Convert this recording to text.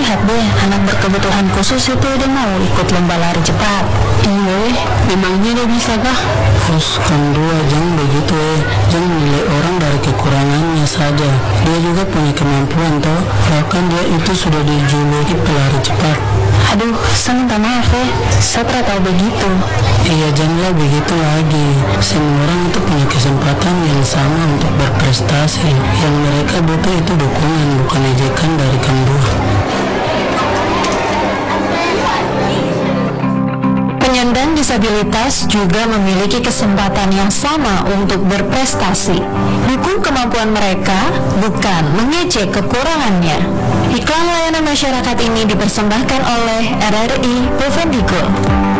lihat deh, anak berkebutuhan khusus itu udah mau ikut lomba lari cepat. Iya, memangnya dia bisa kah? Terus kan dua, jangan begitu jangan nilai orang dari kekurangannya saja. Dia juga punya kemampuan toh, bahkan dia itu sudah dijuluki pelari cepat. Aduh, saya minta maaf ya, saya tidak tahu begitu. Iya, janganlah begitu lagi. Semua orang itu punya kesempatan yang sama untuk berprestasi. Yang mereka butuh itu dukungan, bukan ejekan dari kamu dua. Penyandang disabilitas juga memiliki kesempatan yang sama untuk berprestasi. Dukung kemampuan mereka, bukan mengejek kekurangannya. Iklan layanan masyarakat ini dipersembahkan oleh RRI Provendigo.